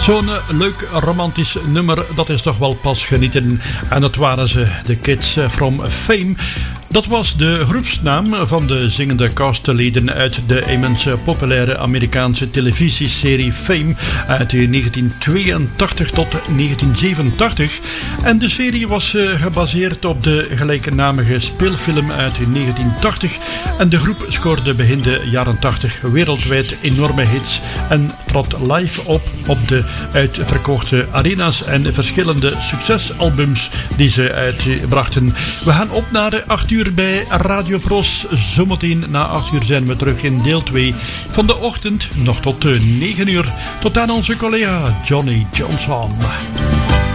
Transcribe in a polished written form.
Zo'n leuk romantisch nummer, dat is toch wel pas genieten. En dat waren ze, de Kids from Fame. Dat was de groepsnaam van de zingende castleden uit de immens populaire Amerikaanse televisieserie Fame uit 1982 tot 1987. En de serie was gebaseerd op de gelijknamige speelfilm uit 1980. En de groep scoorde begin de jaren 80 wereldwijd enorme hits en trad live op de uitverkochte arena's en verschillende succesalbums die ze uitbrachten. We gaan op naar 8 uur bij Radio Pros. Zometeen na 8 uur zijn we terug in deel 2 van de ochtend, nog tot 9 uur. Tot aan onze collega Johnny Johnson.